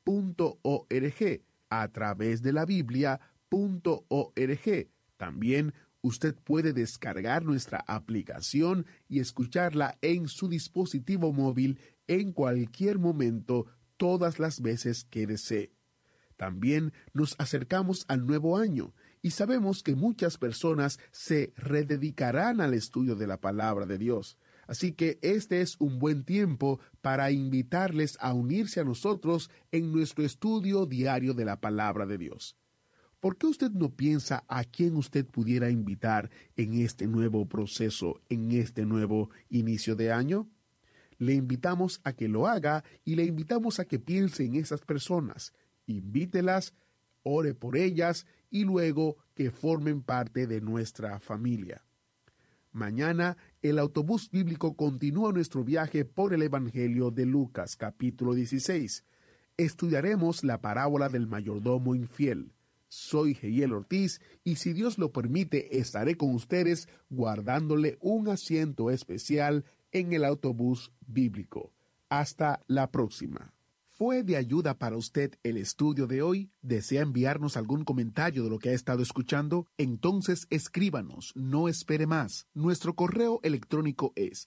a través de la Biblia.org. También usted puede descargar nuestra aplicación y escucharla en su dispositivo móvil en cualquier momento, todas las veces que desee. También nos acercamos al nuevo año y sabemos que muchas personas se rededicarán al estudio de la palabra de Dios. Así que este es un buen tiempo para invitarles a unirse a nosotros en nuestro estudio diario de la palabra de Dios. ¿Por qué usted no piensa a quién usted pudiera invitar en este nuevo proceso, en este nuevo inicio de año? Le invitamos a que lo haga y le invitamos a que piense en esas personas. Invítelas, ore por ellas y luego que formen parte de nuestra familia. Mañana, el autobús bíblico continúa nuestro viaje por el Evangelio de Lucas, capítulo 16. Estudiaremos la parábola del mayordomo infiel. Soy Jehiel Ortiz y si Dios lo permite, estaré con ustedes guardándole un asiento especial en el autobús bíblico. Hasta la próxima. ¿Fue de ayuda para usted el estudio de hoy? ¿Desea enviarnos algún comentario de lo que ha estado escuchando? Entonces escríbanos, no espere más. Nuestro correo electrónico es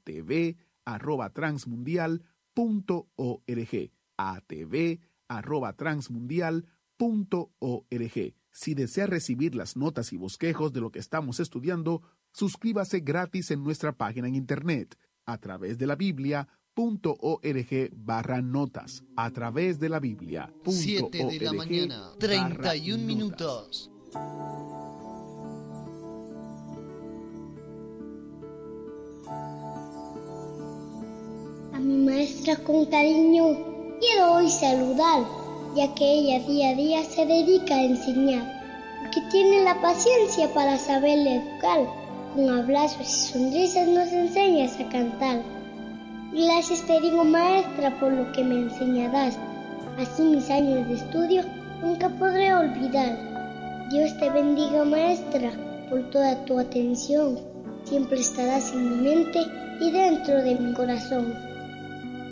atv@transmundial.org. atv@transmundial.org. Si desea recibir las notas y bosquejos de lo que estamos estudiando, suscríbase gratis en nuestra página en internet a través de la Biblia.org/notas. A través de la Biblia. 7 de la mañana, 31 minutos. A mi maestra con cariño quiero hoy saludar, ya que ella día a día se dedica a enseñar, porque tiene la paciencia para saberle educar. Con abrazos y sonrisas nos enseñas a cantar. Gracias te digo, maestra, por lo que me enseñarás. Así mis años de estudio nunca podré olvidar. Dios te bendiga, maestra, por toda tu atención. Siempre estarás en mi mente y dentro de mi corazón.